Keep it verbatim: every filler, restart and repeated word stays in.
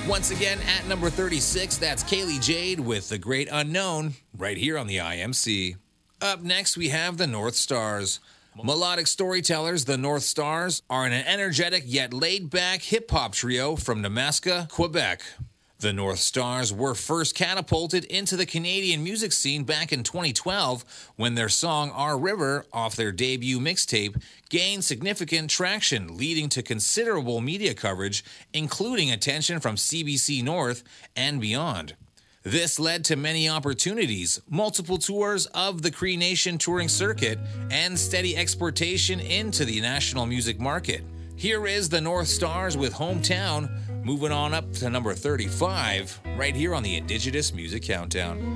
Once again, at number thirty-six, that's Kaylee Jade with The Great Unknown, right here on the I M C. Up next, we have the North Stars. Melodic storytellers, the North Stars, are an energetic yet laid-back hip-hop trio from Nemaska, Quebec. The North Stars were first catapulted into the Canadian music scene back in twenty twelve when their song Our River, off their debut mixtape, gained significant traction, leading to considerable media coverage, including attention from C B C North and beyond. This led to many opportunities, multiple tours of the Cree Nation touring circuit, and steady exportation into the national music market. Here is the North Stars with Hometown, moving on up to number thirty-five, right here on the Indigenous Music Countdown.